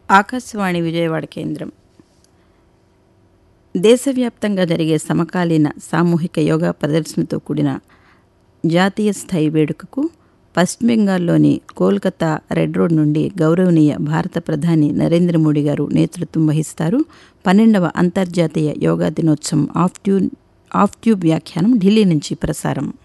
ఆకాశవాణి విజయవాడ కేంద్రం. దేశవ్యాప్తంగా జరిగే సమకాలీన సామూహిక యోగా ప్రదర్శనతో కూడిన జాతీయ స్థాయి వేడుకకు పశ్చిమ బెంగాల్లోని కోల్కతా రెడ్ రోడ్ నుండి గౌరవనీయ భారత ప్రధాని నరేంద్ర మోడీ గారు నేతృత్వం వహిస్తారు. 12వ అంతర్జాతీయ యోగా దినోత్సవం ఆఫ్ ట్యూబ్ వ్యాఖ్యానం ఢిల్లీ నుంచి ప్రసారం.